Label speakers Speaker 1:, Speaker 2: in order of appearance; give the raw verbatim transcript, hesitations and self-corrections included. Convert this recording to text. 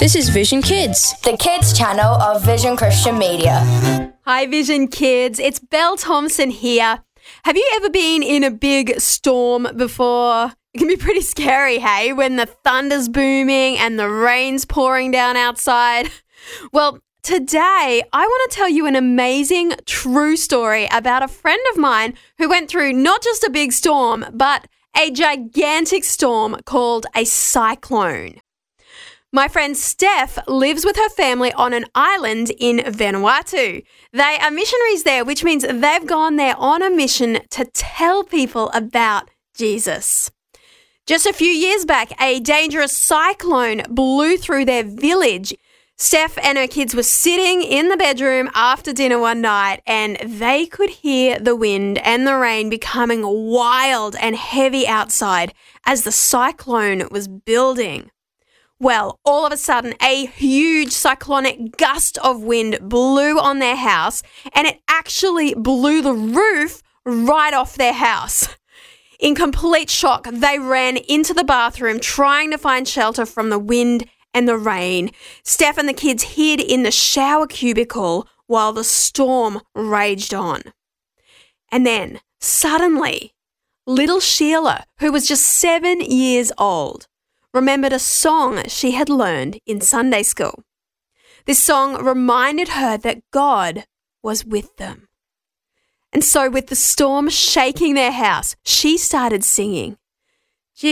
Speaker 1: This is Vision Kids,
Speaker 2: the kids channel of Vision Christian Media.
Speaker 3: Hi Vision Kids, it's Belle Thompson here. Have you ever been in a big storm before? It can be pretty scary, hey, when the thunder's booming and the rain's pouring down outside. Well, today I want to tell you an amazing true story about a friend of mine who went through not just a big storm, but a gigantic storm called a cyclone. My friend Steph lives with her family on an island in Vanuatu. They are missionaries there, which means they've gone there on a mission to tell people about Jesus. Just a few years back, a dangerous cyclone blew through their village. Steph and her kids were sitting in the bedroom after dinner one night, and they could hear the wind and the rain becoming wild and heavy outside as the cyclone was building. Well, all of a sudden, a huge cyclonic gust of wind blew on their house, and it actually blew the roof right off their house. In complete shock, they ran into the bathroom trying to find shelter from the wind and the rain. Steph and the kids hid in the shower cubicle while the storm raged on. And then, suddenly, little Sheila, who was just seven years old, remembered a song she had learned in Sunday school. This song reminded her that God was with them. And so with the storm shaking their house, she started singing,